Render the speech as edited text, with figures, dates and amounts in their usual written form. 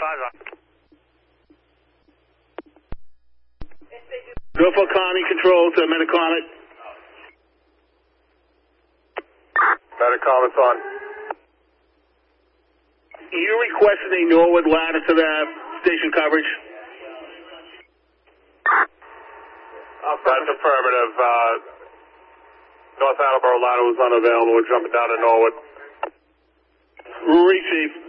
Norfolk County Control to Metacomet. Metacomet's on. You requested a Norwood ladder to the station coverage? That's affirmative. North Attleboro ladder was unavailable. We're jumping down to Norwood. Receive.